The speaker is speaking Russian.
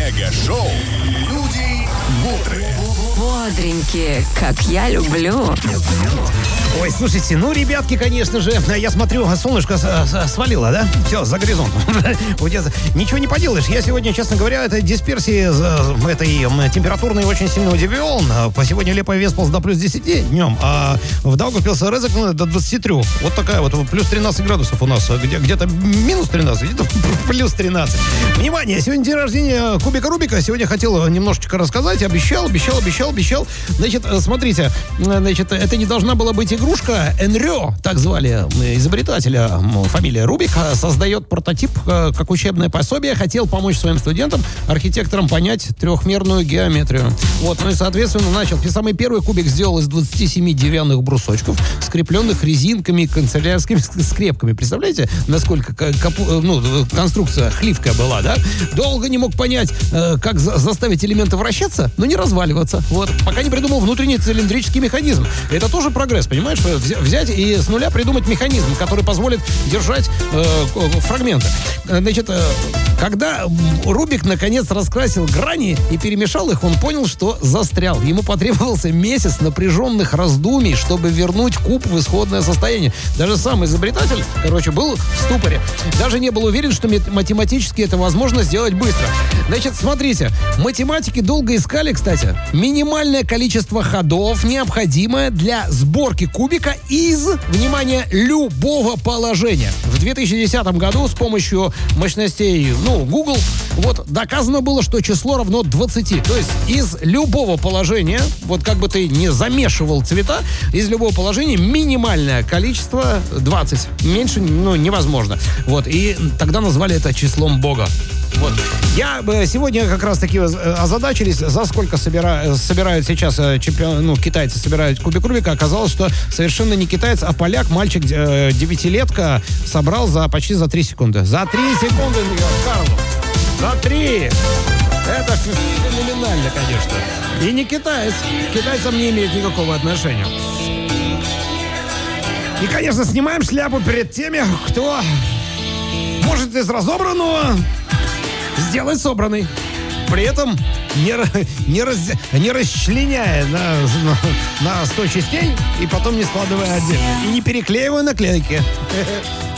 Мега-шоу «Люди бодрые». Бодренькие, как я люблю. Ой, слушайте, ну, ребятки, конечно же, я смотрю, солнышко свалило, да? Все, за горизонт. Ничего не поделаешь. Я сегодня, честно говоря, этой дисперсии этой температурной очень сильно удивлен. По сегодня Лепо Весполз до плюс 10 днем, а в Даугавпилсе Резек до 23. Вот такая вот, плюс 13 градусов у нас. Где-то минус 13, где-то плюс 13. Внимание, сегодня день рождения Кубика Рубика. Сегодня хотел немножечко рассказать. Обещал. Значит, смотрите, это не должна была быть игрушка. Энрё, так звали изобретателя, фамилия Рубик, создает прототип как учебное пособие. Хотел помочь своим студентам, архитекторам понять трехмерную геометрию. Вот, ну и, соответственно, начал. Самый первый кубик сделал из 27 деревянных брусочков, скрепленных резинками и канцелярскими скрепками. Представляете, насколько конструкция хливкая была, да? Долго не мог понять, как заставить элементы вращаться, но не разваливаться. Вот, пока не придумал внутренний цилиндрический механизм. Это тоже прогресс, понимаешь? Взять и с нуля придумать механизм, который позволит держать фрагменты. Значит, когда Рубик наконец раскрасил грани и перемешал их, он понял, что застрял. Ему потребовался месяц напряженных раздумий, чтобы вернуть куб в исходное состояние. Даже сам изобретатель, был в ступоре. Даже не был уверен, что математически это возможно сделать быстро. Значит, смотрите, математики долго искали, кстати, минимальное количество ходов, необходимое для сборки кубика из, внимание, любого положения. В 2010 году с помощью мощностей, Google, доказано было, что число равно 20. То есть из любого положения, как бы ты не замешивал цвета, из любого положения минимальное количество 20. Меньше, невозможно. И тогда назвали это числом Бога. Я сегодня как раз таки озадачились, за сколько собирают сейчас китайцы собирают кубик Рубика. Оказалось, что совершенно не китаец, а поляк, мальчик 9-летка, собрал почти за 3 секунды. За 3 секунды, Карлу! За 3! Это феноменально, конечно. И не китаец. К китайцам не имеет никакого отношения. И, конечно, снимаем шляпу перед теми, кто может из разобранного сделать собранный. При этом не расчленяя на 100 частей и потом не складывая отдельно. И не переклеивая наклейки.